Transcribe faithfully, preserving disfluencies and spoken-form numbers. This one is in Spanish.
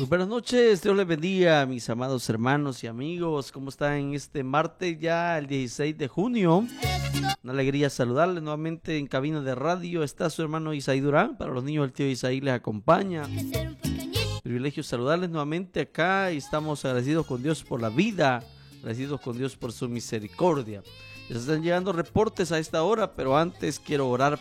Muy buenas noches, Dios les bendiga, mis amados hermanos y amigos. ¿Cómo están en este martes ya, el dieciséis de junio? Una alegría saludarles nuevamente en cabina de radio. Está su hermano Isaí Durán. Para los niños, el tío Isaí les acompaña. Privilegio saludarles nuevamente acá y estamos agradecidos con Dios por la vida, agradecidos con Dios por su misericordia. Les están llegando reportes a esta hora, pero antes quiero orar